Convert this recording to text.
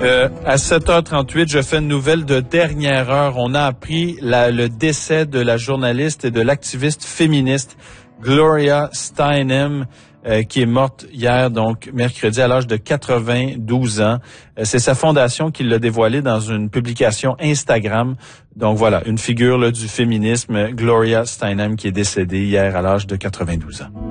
À 7h38, je fais une nouvelle de dernière heure. On a appris le décès de la journaliste et de l'activiste féministe Gloria Steinem, qui est morte hier, donc mercredi, à l'âge de 92 ans. C'est sa fondation qui l'a dévoilé dans une publication Instagram. Donc voilà, une figure là, du féminisme, Gloria Steinem, qui est décédée hier à l'âge de 92 ans.